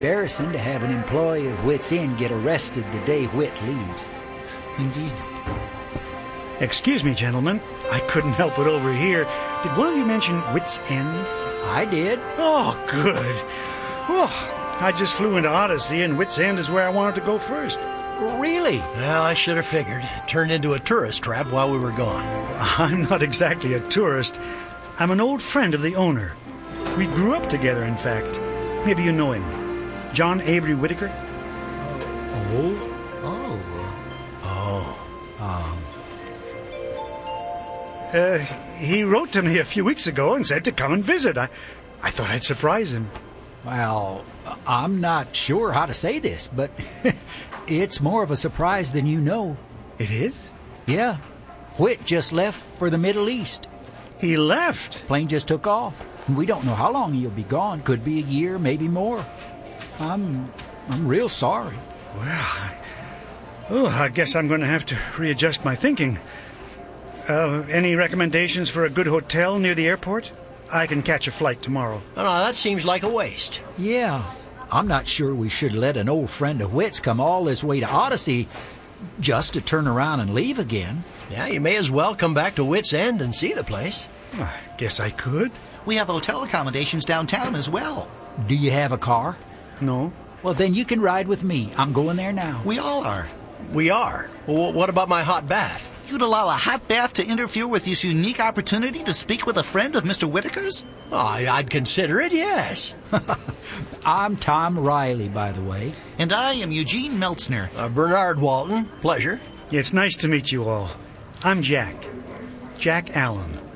Embarrassing to have an employee of Whit's End get arrested the day Whit leaves. Indeed. Excuse me, gentlemen. I couldn't help but overhear. Did one of you mention Whit's End? I did. Oh, good. Oh, I just flew into Odyssey, and Whit's End is where I wanted to go first. Really? Well, I should have figured. Turned into a tourist trap while we were gone. I'm not exactly a tourist. I'm an old friend of the owner. We grew up together, in fact. Maybe you know him. John Avery Whitaker? He wrote to me a few weeks ago and said to come and visit. I thought I'd surprise him. Well, I'm not sure how to say this, but it's more of a surprise than you know. It is? Yeah. Whit just left for the Middle East. He left? Plane just took off. We don't know how long he'll be gone. Could be a year, maybe more. I'm real sorry. Well, I guess I'm going to have to readjust my thinking. Any recommendations for a good hotel near the airport? I can catch a flight tomorrow. No, that seems like a waste. Yeah. I'm not sure we should let an old friend of Whit's come all this way to Odyssey just to turn around and leave again. Yeah, you may as well come back to Whit's End and see the place. I guess I could. We have hotel accommodations downtown as well. Do you have a car? No. Well, then you can ride with me. I'm going there now. We all are. We are? Well, what about my hot bath? You'd allow a hot bath to interfere with this unique opportunity to speak with a friend of Mr. Whitaker's? Oh, I'd consider it, yes. I'm Tom Riley, by the way. And I am Eugene Meltzner. Bernard Walton. Pleasure. It's nice to meet you all. I'm Jack. Jack Allen.